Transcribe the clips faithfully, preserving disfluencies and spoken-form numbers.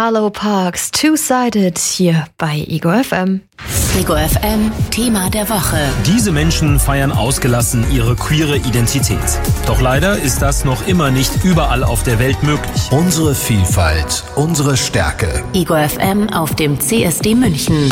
Arlo Parks, Two-Sided hier bei Ego F M. Ego F M, Thema der Woche. Diese Menschen feiern ausgelassen ihre queere Identität. Doch leider ist das noch immer nicht überall auf der Welt möglich. Unsere Vielfalt, unsere Stärke. Ego F M auf dem C S D München.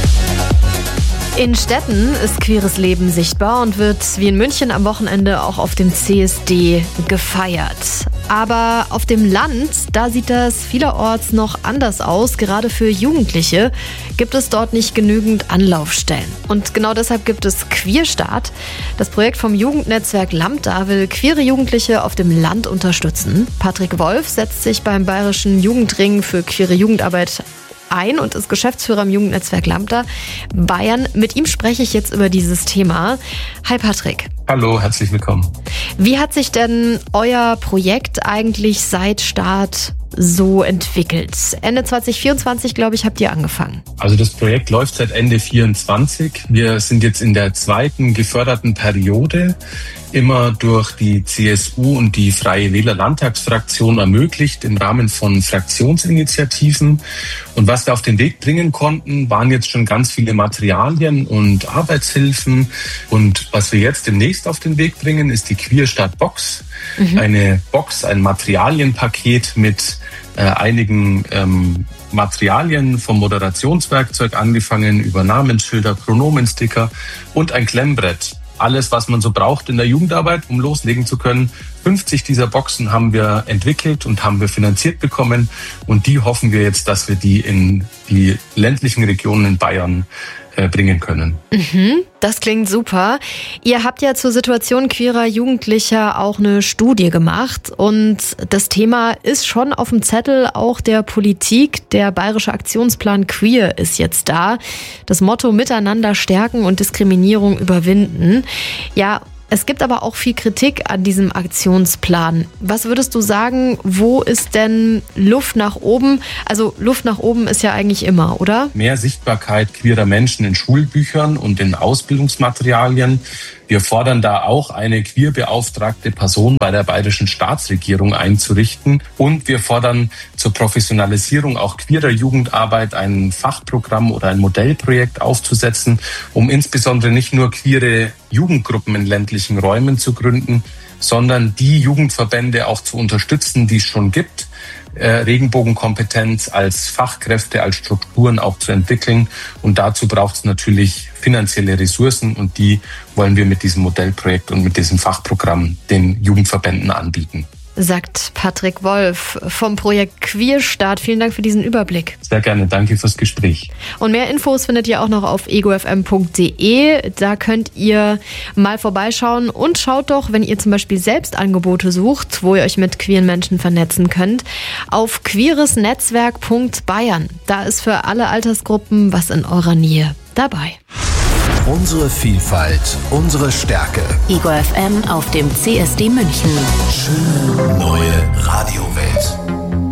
In Städten ist queeres Leben sichtbar und wird wie in München am Wochenende auch auf dem C S D gefeiert. Aber auf dem Land, da sieht das vielerorts noch anders aus. Gerade für Jugendliche gibt es dort nicht genügend Anlaufstellen. Und genau deshalb gibt es Queerstart. Das Projekt vom Jugendnetzwerk Lambda will queere Jugendliche auf dem Land unterstützen. Patrick Wolf setzt sich beim Bayerischen Jugendring für queere Jugendarbeit ein und ist Geschäftsführer im Jugendnetzwerk Lambda Bayern. Mit ihm spreche ich jetzt über dieses Thema. Hi Patrick. Hallo, herzlich willkommen. Wie hat sich denn euer Projekt eigentlich seit Start so entwickelt? Ende zwanzig vierundzwanzig, glaube ich, habt ihr angefangen. Also das Projekt läuft seit Ende vierundzwanzig. Wir sind jetzt in der zweiten geförderten Periode, immer durch die C S U und die Freie Wähler Landtagsfraktion ermöglicht im Rahmen von Fraktionsinitiativen. Und was wir auf den Weg bringen konnten, waren jetzt schon ganz viele Materialien und Arbeitshilfen. Und was wir jetzt demnächst auf den Weg bringen, ist die Queerstart Box. Mhm. Eine Box, ein Materialienpaket mit äh, einigen ähm, Materialien vom Moderationswerkzeug angefangen über Namensschilder, Pronomensticker und ein Klemmbrett. Alles, was man so braucht in der Jugendarbeit, um loslegen zu können. fünfzig dieser Boxen haben wir entwickelt und haben wir finanziert bekommen. Und die hoffen wir jetzt, dass wir die in die ländlichen Regionen in Bayern äh, bringen können. Mhm, das klingt super. Ihr habt ja zur Situation queerer Jugendlicher auch eine Studie gemacht. Und das Thema ist schon auf dem Zettel auch der Politik. Der Bayerische Aktionsplan Queer ist jetzt da. Das Motto Miteinander stärken und Diskriminierung überwinden. Ja, es gibt aber auch viel Kritik an diesem Aktionsplan. Was würdest du sagen, wo ist denn Luft nach oben? Also Luft nach oben ist ja eigentlich immer, oder? Mehr Sichtbarkeit queerer Menschen in Schulbüchern und in Ausbildungsmaterialien. Wir fordern da auch eine queerbeauftragte Person bei der bayerischen Staatsregierung einzurichten. Und wir fordern zur Professionalisierung auch queerer Jugendarbeit ein Fachprogramm oder ein Modellprojekt aufzusetzen, um insbesondere nicht nur queere Jugendgruppen in ländlichen Räumen zu gründen, sondern die Jugendverbände auch zu unterstützen, die es schon gibt. Regenbogenkompetenz als Fachkräfte, als Strukturen auch zu entwickeln. Und dazu braucht es natürlich finanzielle Ressourcen und die wollen wir mit diesem Modellprojekt und mit diesem Fachprogramm den Jugendverbänden anbieten. Sagt Patrick Wolf vom Projekt Queerstart. Vielen Dank für diesen Überblick. Sehr gerne, danke fürs Gespräch. Und mehr Infos findet ihr auch noch auf ego f m punkt d e. Da könnt ihr mal vorbeischauen und schaut doch, wenn ihr zum Beispiel selbst Angebote sucht, wo ihr euch mit queeren Menschen vernetzen könnt, auf queeresnetzwerk punkt bayern. Da ist für alle Altersgruppen was in eurer Nähe dabei. Unsere Vielfalt, unsere Stärke. Ego F M auf dem C S D München. Schöne neue Radiowelt.